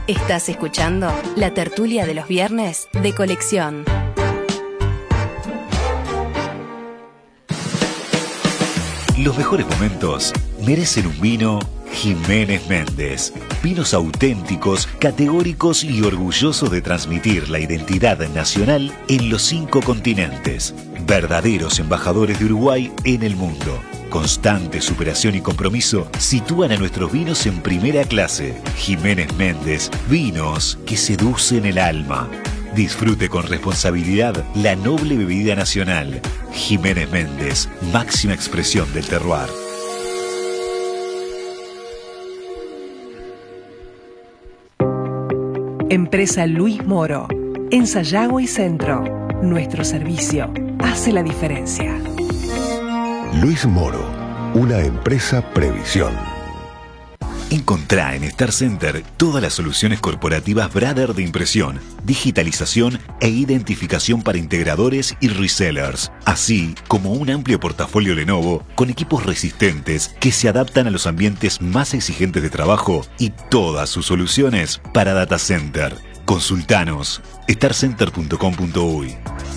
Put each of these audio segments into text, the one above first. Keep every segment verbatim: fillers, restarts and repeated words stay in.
Estás escuchando la tertulia de los viernes de Colección. Los mejores momentos merecen un vino Jiménez Méndez. Vinos auténticos, categóricos y orgullosos de transmitir la identidad nacional en los cinco continentes. Verdaderos embajadores de Uruguay en el mundo. Constante superación y compromiso sitúan a nuestros vinos en primera clase. Jiménez Méndez, vinos que seducen el alma. Disfrute con responsabilidad la noble bebida nacional. Jiménez Méndez, máxima expresión del terroir. Empresa Luis Moro, en Sayago y Centro. Nuestro servicio hace la diferencia. Luis Moro, una empresa Previsión. Encontrá en Star Center todas las soluciones corporativas Brother de impresión, digitalización e identificación para integradores y resellers, así como un amplio portafolio Lenovo con equipos resistentes que se adaptan a los ambientes más exigentes de trabajo y todas sus soluciones para data center. Consultanos star center punto com punto uy.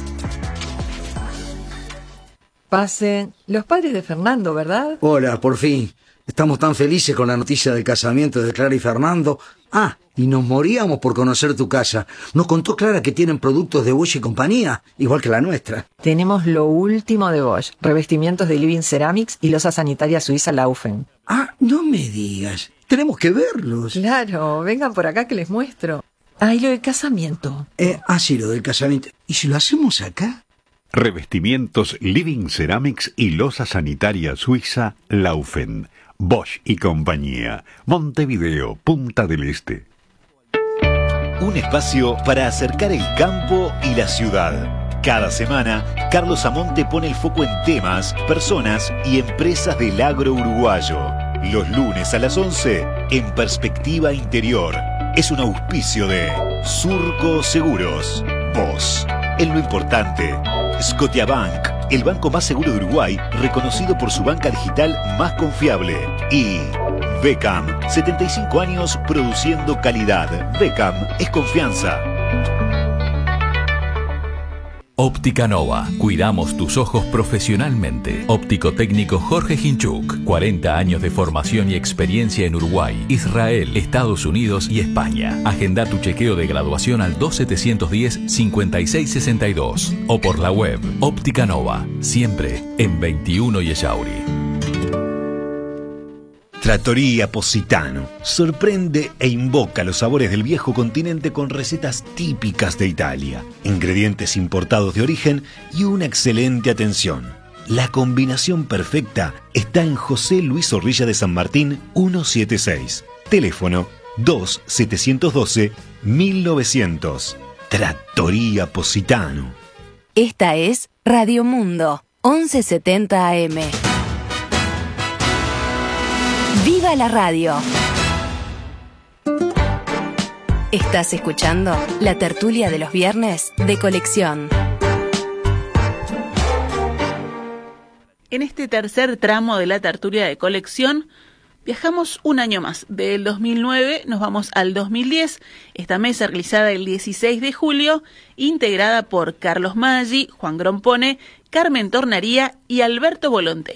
Pasen. Los padres de Fernando, ¿verdad? Hola, por fin. Estamos tan felices con la noticia del casamiento de Clara y Fernando. Ah, y nos moríamos por conocer tu casa. Nos contó Clara que tienen productos de Bosch y compañía, igual que la nuestra. Tenemos lo último de Bosch. Revestimientos de Living Ceramics y losa sanitaria suiza Laufen. Ah, no me digas. Tenemos que verlos. Claro, vengan por acá que les muestro. Ah, y lo del casamiento. Eh, ah, sí, lo del casamiento. ¿Y si lo hacemos acá? Revestimientos Living Ceramics y losa sanitaria suiza Laufen. Bosch y compañía. Montevideo, Punta del Este. Un espacio para acercar el campo y la ciudad. Cada semana, Carlos Amonte pone el foco en temas, personas y empresas del agro uruguayo. Los lunes a las once, en Perspectiva Interior. Es un auspicio de Surco Seguros. Vos, en lo importante. Scotiabank, el banco más seguro de Uruguay, reconocido por su banca digital más confiable. Y Beckham, setenta y cinco años produciendo calidad. Beckham es confianza. Óptica Nova. Cuidamos tus ojos profesionalmente. Óptico técnico Jorge Hinchuk. cuarenta años de formación y experiencia en Uruguay, Israel, Estados Unidos y España. Agenda tu chequeo de graduación al dos setecientos diez, cincuenta y seis sesenta y dos o por la web Óptica Nova. Siempre en veintiuno y Echauri. Trattoria Positano sorprende e invoca los sabores del viejo continente con recetas típicas de Italia, ingredientes importados de origen y una excelente atención. La combinación perfecta está en José Luis Zorrilla de San Martín ciento setenta y seis. Teléfono dos setecientos doce mil novecientos. Trattoria Positano. Esta es Radio Mundo, once setenta A M. ¡Viva la radio! Estás escuchando la tertulia de los viernes de Colección. En este tercer tramo de la tertulia de Colección, viajamos un año más. Del dos mil nueve nos vamos al dos mil diez. Esta mesa realizada el dieciséis de julio, integrada por Carlos Maggi, Juan Grompone, Carmen Tornaría y Alberto Volonté.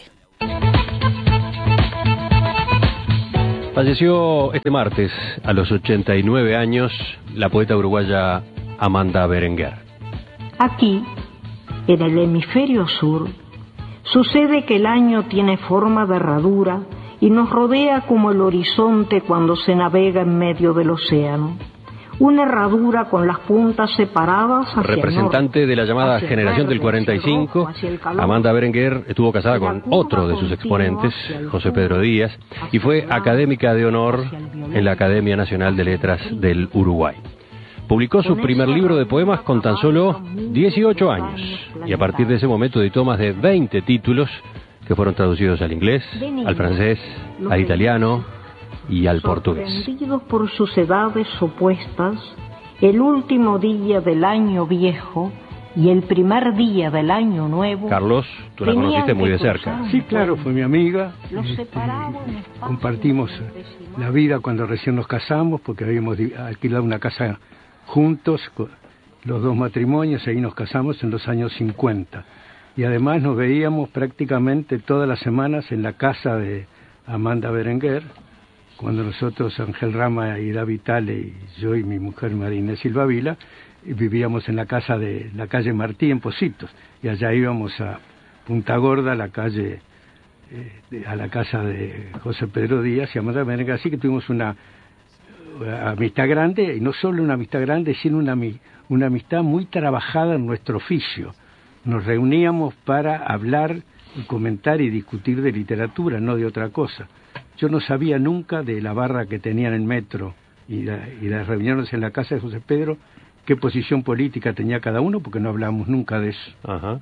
Falleció este martes, a los ochenta y nueve años, la poeta uruguaya Amanda Berenguer. Aquí, en el hemisferio sur, sucede que el año tiene forma de herradura y nos rodea como el horizonte cuando se navega en medio del océano. Una herradura con las puntas separadas hacia Representante norte, de la llamada generación del cuarenta y cinco, Amanda Berenguer estuvo casada con otro de sus exponentes, José Pedro Díaz, y fue académica de honor en la Academia Nacional de Letras del Uruguay. Publicó su primer libro de poemas con tan solo dieciocho años, y a partir de ese momento editó más de veinte títulos que fueron traducidos al inglés, al francés, al italiano y al portugués. Sorprendidos por sus edades opuestas, el último día del año viejo y el primer día del año nuevo... Carlos, tú la conociste muy de cerca. Sí, claro, fue mi amiga. Los Este, separaban espacios compartimos la vida cuando recién nos casamos, porque habíamos di- alquilado una casa juntos, co- los dos matrimonios, ahí nos casamos en los años cincuenta. Y además nos veíamos prácticamente todas las semanas en la casa de Amanda Berenguer, cuando nosotros, Ángel Rama y David Vitale, y yo y mi mujer Marina Silva Vila, vivíamos en la casa de la calle Martí en Pocitos, y allá íbamos a Punta Gorda, a la calle, eh, de- a la casa de José Pedro Díaz y Amanda Berenguer, así que tuvimos una eh, amistad grande, y no solo una amistad grande, sino una, ami- una amistad muy trabajada en nuestro oficio. Nos reuníamos para hablar, y comentar y discutir de literatura, no de otra cosa. Yo no sabía nunca de la barra que tenían en Metro y, la- y las reuniones en la casa de José Pedro, qué posición política tenía cada uno, porque no hablábamos nunca de eso. Ajá.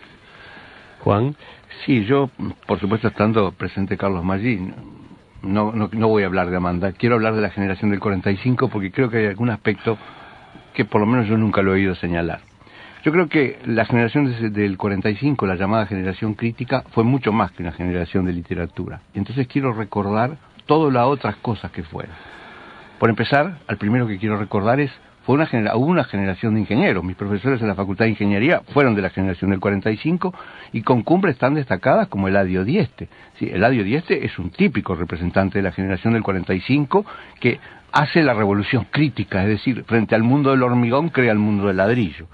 Juan. Sí, yo, por supuesto, estando presente Carlos Maggi, no, no, no voy a hablar de Amanda. Quiero hablar de la generación del cuarenta y cinco, porque creo que hay algún aspecto que por lo menos yo nunca lo he oído señalar. Yo creo que la generación de- del cuarenta y cinco, la llamada generación crítica, fue mucho más que una generación de literatura. Entonces quiero recordar todas las otras cosas que fueron. Por empezar, al primero que quiero recordar es, fue una genera- hubo una generación de ingenieros. Mis profesores en la Facultad de Ingeniería fueron de la generación del cuarenta y cinco, y con cumbres tan destacadas como Eladio Dieste. Sí, Eladio Dieste es un típico representante de la generación del cuarenta y cinco que hace la revolución crítica, es decir, frente al mundo del hormigón crea el mundo del ladrillo.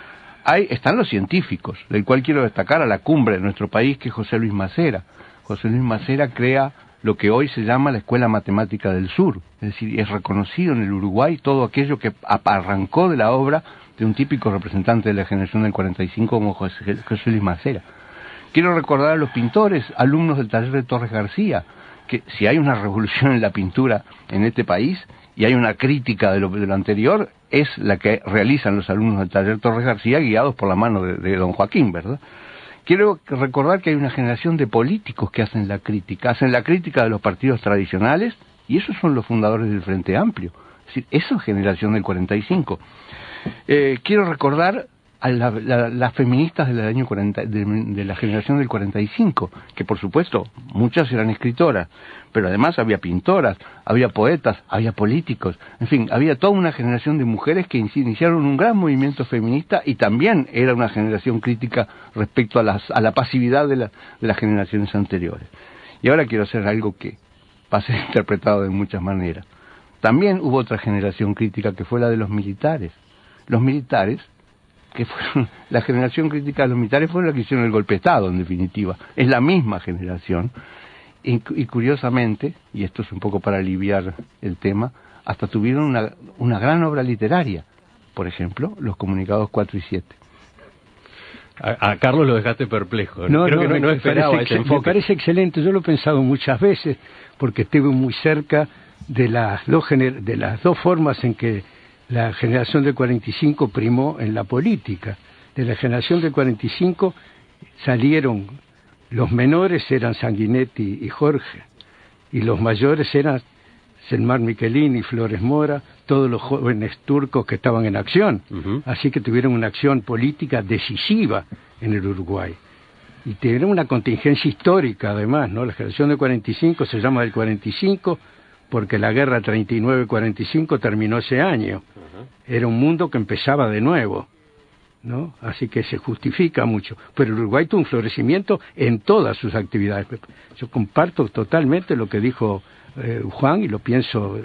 Ahí están los científicos, del cual quiero destacar a la cumbre de nuestro país, que es José Luis Macera. José Luis Macera crea lo que hoy se llama la Escuela Matemática del Sur, es decir, es reconocido en el Uruguay todo aquello que arrancó de la obra de un típico representante de la generación del cuarenta y cinco como José, José Luis Macera. Quiero recordar a los pintores, alumnos del taller de Torres García, que si hay una revolución en la pintura en este país, y hay una crítica de lo, de lo anterior, es la que realizan los alumnos del taller Torres García, guiados por la mano de, de don Joaquín, ¿verdad? Quiero recordar que hay una generación de políticos que hacen la crítica, hacen la crítica de los partidos tradicionales, y esos son los fundadores del Frente Amplio. Es decir, esa es generación del cuarenta y cinco. Eh, quiero recordar a la, la, las feministas del año cuarenta, de, de la generación del cuarenta y cinco, que por supuesto muchas eran escritoras, pero además había pintoras, había poetas, había políticos, en fin, había toda una generación de mujeres que iniciaron un gran movimiento feminista, y también era una generación crítica respecto a, las, a la pasividad de, la, de las generaciones anteriores. Y ahora quiero hacer algo que va a ser interpretado de muchas maneras. También hubo otra generación crítica, que fue la de los militares. Los militares, que fueron la generación crítica de los militares, fueron los que hicieron el golpe de Estado, en definitiva. Es la misma generación. Y, y curiosamente, y esto es un poco para aliviar el tema, hasta tuvieron una, una gran obra literaria. Por ejemplo, los comunicados cuatro y siete. A, a Carlos lo dejaste perplejo. No, Creo no, que no, me, no me esperaba parece, ese me enfoque. parece excelente. Yo lo he pensado muchas veces, porque estuve muy cerca de las dos gener- de las dos formas en que la generación del cuarenta y cinco primó en la política. De la generación del cuarenta y cinco salieron, los menores eran Sanguinetti y Jorge, y los mayores eran Selmar Michelini, Flores Mora, todos los jóvenes turcos que estaban en acción. Uh-huh. Así que tuvieron una acción política decisiva en el Uruguay. Y tuvieron una contingencia histórica, además, ¿no? La generación del cuarenta y cinco se llama del cuarenta y cinco porque la guerra treinta y nueve cuarenta y cinco terminó ese año. Uh-huh. Era un mundo que empezaba de nuevo, ¿no? Así que se justifica mucho. Pero el Uruguay tuvo un florecimiento en todas sus actividades. Yo comparto totalmente lo que dijo eh, Juan, y lo pienso